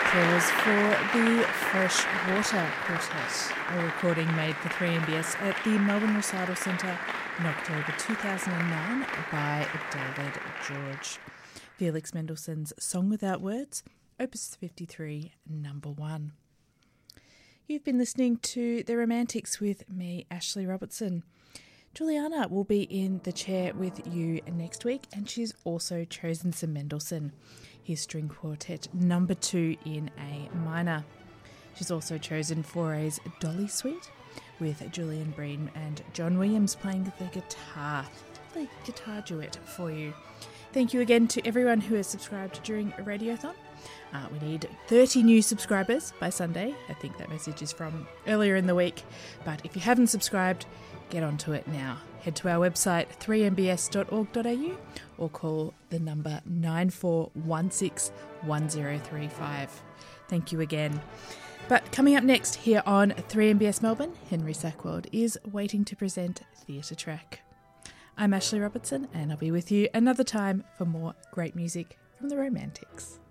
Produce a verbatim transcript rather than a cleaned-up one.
applause for the Freshwater Quartet, a recording made for three M B S at the Melbourne Recital Centre in October two thousand nine by David George. Felix Mendelssohn's Song Without Words, Opus fifty-three, number one. You've been listening to The Romantics with me, Ashley Robertson. Juliana will be in the chair with you next week, and she's also chosen some Mendelssohn, his string quartet number two in A minor. She's also chosen Fauré's Dolly Suite with Julian Breen and John Williams playing the guitar. Lovely guitar duet for you. Thank you again to everyone who has subscribed during a Radiothon. Uh, we need thirty new subscribers by Sunday. I think that message is from earlier in the week. But if you haven't subscribed, get onto it now. Head to our website three m b s dot org dot a u or call the number nine four one six one zero three five. Thank you again. But coming up next here on three M B S Melbourne, Henry Sackwald is waiting to present Theatre Track. I'm Ashley Robertson, and I'll be with you another time for more great music from the Romantics.